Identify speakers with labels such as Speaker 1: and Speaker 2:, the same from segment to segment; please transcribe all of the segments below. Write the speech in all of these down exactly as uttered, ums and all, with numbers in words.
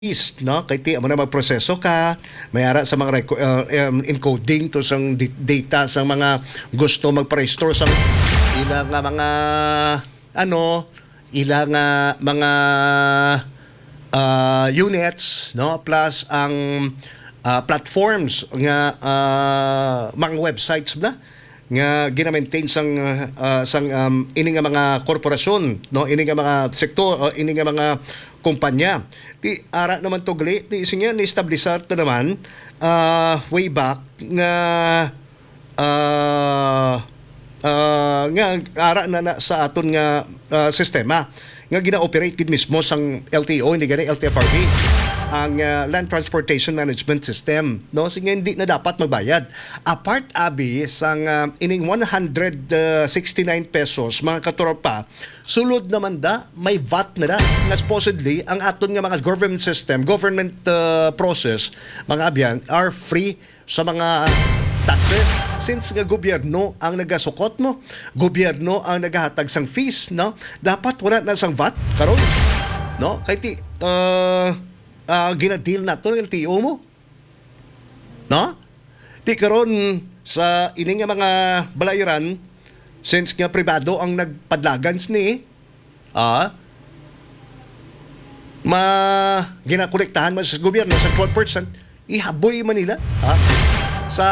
Speaker 1: is no kay ti amo na magproseso ka may ara sa mga reco- uh, um, encoding to sang di- data sa mga gusto magpa-restore sa ilang nga mga ano ilang nga mga uh, units no plus ang uh, platforms nga uh, mga websites na nga gina-maintain sang uh, sang um, ini nga mga korporasyon no ini nga mga sektor uh, ini nga mga kumpanya ti ara naman to gali ti isinya ni establisar to naman uh, way back nga uh, uh, nga ara na, na sa aton nga uh, sistema nga gina-operate gid mismo sang L T O hindi gani L T F R B ang uh, Land Transportation Management System no sige hindi na dapat magbayad apart abi sang uh, ining one hundred sixty-nine pesos mga katropa sulod naman da may V A T na da nga supposedly ang aton nga mga government system government uh, process mga abyan are free sa mga taxes since nga gobyerno ang nagasukot mo gobyerno ang nagahatag sang fees no dapat wala na sang V A T karon no kay ti uh, uh, gina-deal na to ng L T O mo no ti karon sa ini nga mga balayaran since nga pribado ang nagpadlagans ni ah ma ginakolektahan man sa gobyerno sa twelve percent ihaboy man nila ha sa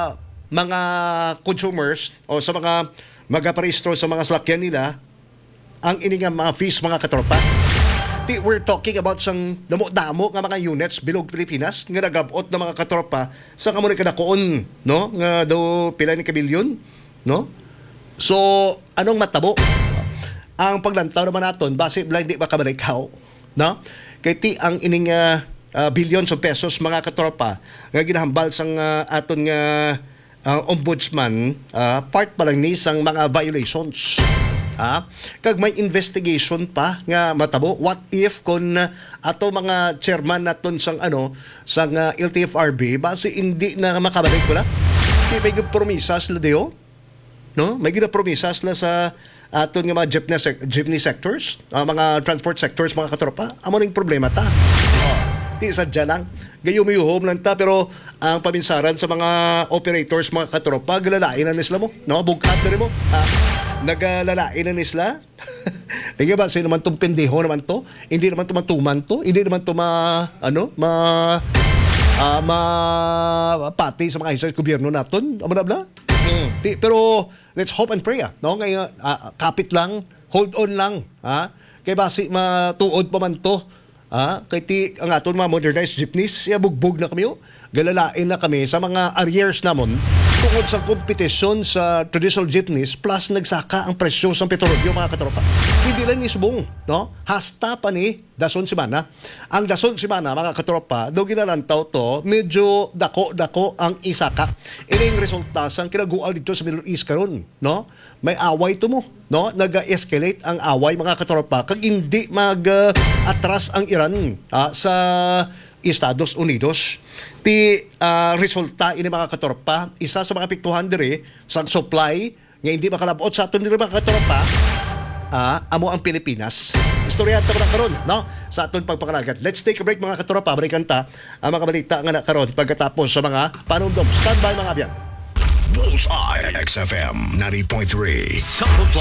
Speaker 1: mga consumers o sa mga magaparehistro sa mga salakyan nila ang ini nga mga fees mga katropa. Di, we're talking about sang damo-damo nga mga units bilog Pilipinas nga nagabot na mga katropa sa kamo ni kadakoon no nga do pila ni kabilyon no. So anong matabo? Ang paglantaw naman naton base blind di ba kabalikaw no? Kay ti ang ining uh, uh, billions of pesos mga katropa nga ginahambal sang uh, aton nga uh, ombudsman uh, part pa lang ni sang mga violations ha kag may investigation pa nga matabo what if kun uh, ato mga chairman naton sang ano sang uh, L T F R B base hindi na makabalik wala di may promisas la deo no may ginapromisas la sa aton nga mga jeepney, sec- jeepney sectors uh, mga transport sectors mga katropa amo ning problema ta oh. Di sadya lang gayumiyuhom lang ta pero ang paminsaran sa mga operators mga katropa galalain na nisla mo no bugkat na rin mo ha? Nagalalain na nisla hindi ba sino naman tong pendeho naman to hindi naman tumatuman to hindi naman to ma ano ma uh, ma pati sa mga isang gobyerno naton amo na bla mm. Di, pero let's hope and pray ah, no ngayon uh, kapit lang hold on lang ha kay basi matuod pa man to ah kay ti ang aton mga modernized jeepneys ya bugbog na kami oh. Galalain na kami sa mga arrears namon tungod sa kompetisyon sa traditional jeepneys plus nagsaka ang presyo sa petrolyo mga katropa hindi lang ni subong no hasta pa ni dason semana ang dason semana mga katropa do ginalantaw to medyo dako-dako ang isaka ining resulta sang kinagual dito sa Middle East karon no may away to mo no naga-escalate ang away mga katropa kag hindi mag-atras ang Iran ah, sa Estados Unidos ti uh, resulta ini mga katropa isa sa mga piktuhan diri sa supply nga hindi makalabot sa aton diri mga katropa ah, amo ang Pilipinas istorya ta na karon no sa aton pagpakalagat let's take a break mga katropa balikan ta ang mga balita nga na karon pagkatapos sa mga panumdom stand by mga abyan
Speaker 2: Bullseye X F M ninety point three.